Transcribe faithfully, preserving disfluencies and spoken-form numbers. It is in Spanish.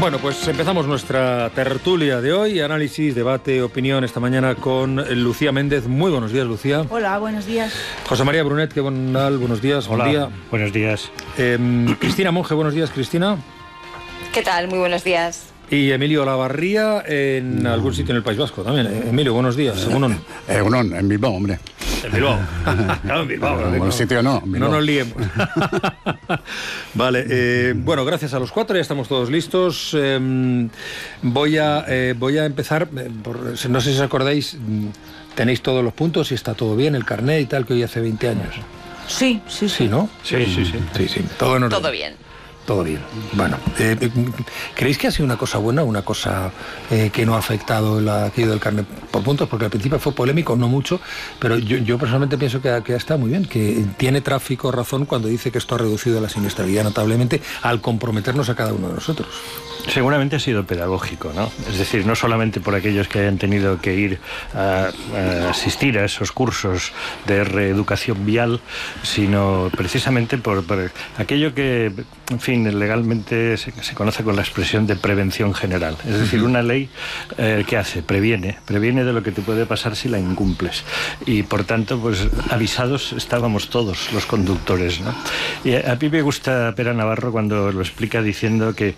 Bueno, pues empezamos nuestra tertulia de hoy, análisis, debate, opinión esta mañana con Lucía Méndez. Muy buenos días, Lucía. Hola, buenos días. José María Brunet, qué tal, buenos días. Hola, buen día. Buenos días. Eh, Cristina Monge, buenos días, Cristina. ¿Qué tal? Muy buenos días. Y Emilio Olavarría en algún sitio en el País Vasco también. Emilio, buenos días. Egunon. Egunon, en Bilbao, hombre. En Bilbao. Claro, en Bilbao. En algún sitio no. No nos liemos. Vale, eh, bueno, gracias a los cuatro, ya estamos todos listos. Eh, voy, a, eh, voy a empezar, eh, por, no sé si os acordáis, tenéis todos los puntos y está todo bien, el carnet y tal, que hoy hace veinte años. Sí, sí, sí. Sí, ¿no? Sí, sí, sí. Sí, sí, todo en orden. Todo bien. Todo bien. Bueno, eh, ¿creéis que ha sido una cosa buena o una cosa eh, que no ha afectado el aquello del carnet por puntos? Porque al principio fue polémico, no mucho, pero yo, yo personalmente pienso que ha, que ha estado muy bien, que tiene Tráfico razón cuando dice que esto ha reducido la siniestralidad notablemente al comprometernos a cada uno de nosotros. Seguramente ha sido pedagógico, ¿no? Es decir, no solamente por aquellos que hayan tenido que ir a, a asistir a esos cursos de reeducación vial, sino precisamente por, por aquello que, en fin, legalmente se, se conoce con la expresión de prevención general. Es decir, una ley eh, ¿qué hace? Previene, previene de lo que te puede pasar si la incumples. Y por tanto, pues avisados estábamos todos los conductores, ¿no? Y a, a mí me gusta Pera Navarro cuando lo explica diciendo que